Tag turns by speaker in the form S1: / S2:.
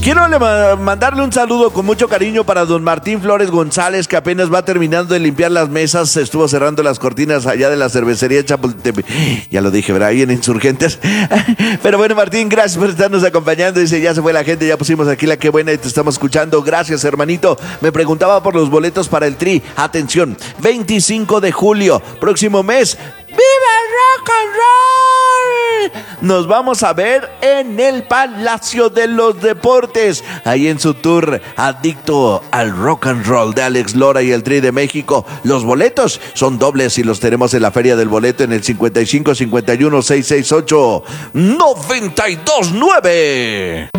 S1: Quiero mandarle un saludo con mucho cariño para don Martín Flores González, que apenas va terminando de limpiar las mesas, estuvo cerrando las cortinas allá de la cervecería Chapultepec. Ya lo dije, ¿verdad? Ahí en Insurgentes. Pero bueno, Martín, gracias por estarnos acompañando. Dice, ya se fue la gente, ya pusimos aquí la que buena y te estamos escuchando. Gracias, hermanito. Me preguntaba por los boletos para el Tri. Atención, 25 de julio, próximo mes. ¡Viva el rock and roll! Nos vamos a ver en el Palacio de los Deportes, ahí en su tour Adicto al Rock and Roll de Alex Lora y el Tri de México. Los boletos son dobles y los tenemos en la Feria del Boleto en el 55 51 668 929.